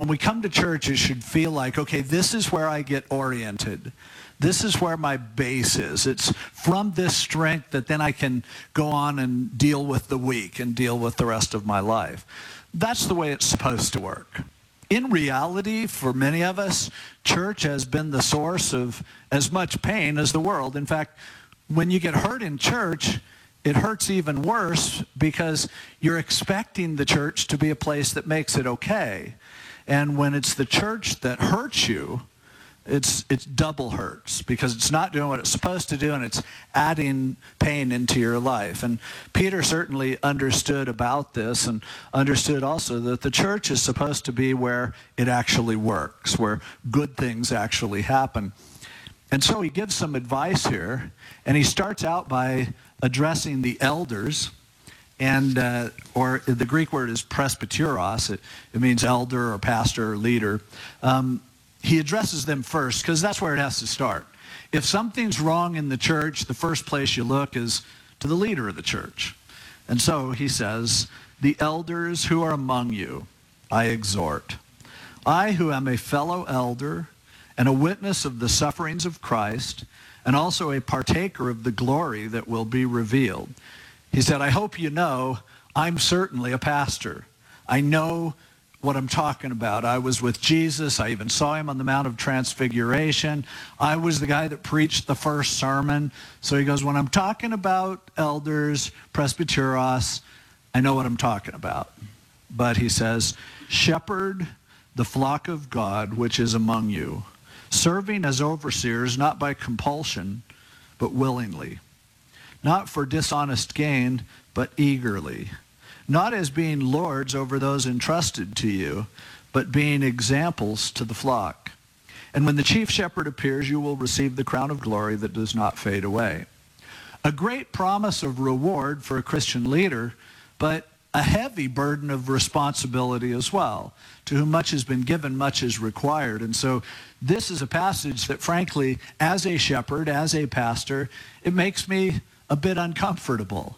when we come to church, it should feel like, okay, this is where I get oriented. This is where my base is. It's from this strength that then I can go on and deal with the week and deal with the rest of my life. That's the way it's supposed to work. In reality, for many of us, church has been the source of as much pain as the world. In fact, when you get hurt in church, it hurts even worse because you're expecting the church to be a place that makes it okay. And when it's the church that hurts you, it's double hurts because it's not doing what it's supposed to do and it's adding pain into your life. And Peter certainly understood about this and understood also that the church is supposed to be where it actually works, where good things actually happen. And so he gives some advice here, and he starts out by addressing the elders, and or the Greek word is presbyteros. It means elder or pastor or leader. He addresses them first because that's where it has to start. If something's wrong in the church, the first place you look is to the leader of the church. And so he says, the elders who are among you, I exhort. I, who am a fellow elder and a witness of the sufferings of Christ, and also a partaker of the glory that will be revealed. He said, I hope you know I'm certainly a pastor. I know what I'm talking about. I was with Jesus. I even saw him on the Mount of Transfiguration. I was the guy that preached the first sermon. So he goes, when I'm talking about elders, presbyteros, I know what I'm talking about. But he says, shepherd the flock of God which is among you, serving as overseers, not by compulsion, but willingly, not for dishonest gain, but eagerly, not as being lords over those entrusted to you, but being examples to the flock. And when the chief shepherd appears, you will receive the crown of glory that does not fade away. A great promise of reward for a Christian leader, but a heavy burden of responsibility as well. To whom much has been given, much is required. And so this is a passage that, frankly, as a shepherd, as a pastor, it makes me a bit uncomfortable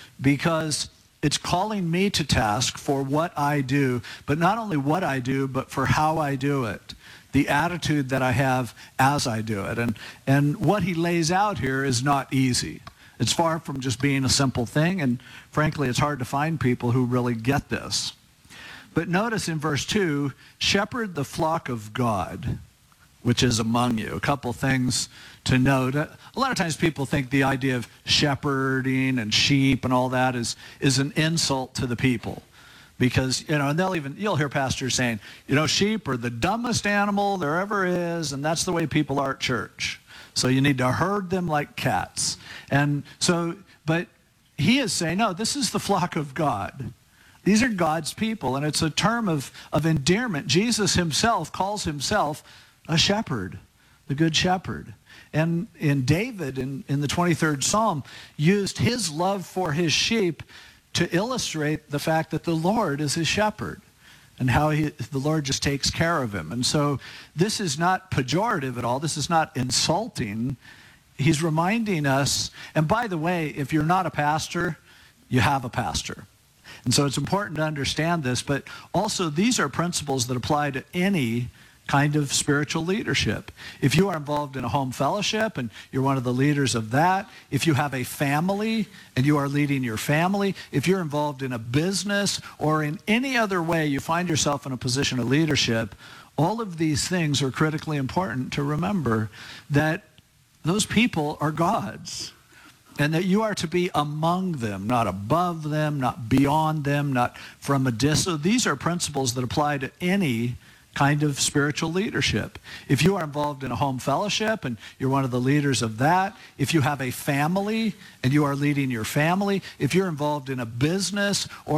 because it's calling me to task for what I do, but not only what I do, but for how I do it, the attitude that I have as I do it. And what he lays out here is not easy. It's far from just being a simple thing, and frankly, it's hard to find people who really get this. But notice in verse 2, shepherd the flock of God, which is among you. A couple things to note. A lot of times people think the idea of shepherding and sheep and all that is an insult to the people. Because, and you'll hear pastors saying, sheep are the dumbest animal there ever is, and that's the way people are at church. So you need to herd them like cats. And so, but he is saying, no, this is the flock of God. These are God's people, and it's a term of endearment. Jesus himself calls himself a shepherd, the good shepherd. And David, in the 23rd Psalm, used his love for his sheep to illustrate the fact that the Lord is his shepherd and how the Lord just takes care of him. And so this is not pejorative at all. This is not insulting. He's reminding us, and by the way, if you're not a pastor, you have a pastor. And so it's important to understand this, but also these are principles that apply to any kind of spiritual leadership. If you are involved in a home fellowship and you're one of the leaders of that, if you have a family and you are leading your family, if you're involved in a business or in any other way you find yourself in a position of leadership, all of these things are critically important to remember that those people are God's. And that you are to be among them, not above them, not beyond them, not from a distance. So these are principles that apply to any kind of spiritual leadership. If you are involved in a home fellowship and you're one of the leaders of that, if you have a family and you are leading your family, if you're involved in a business or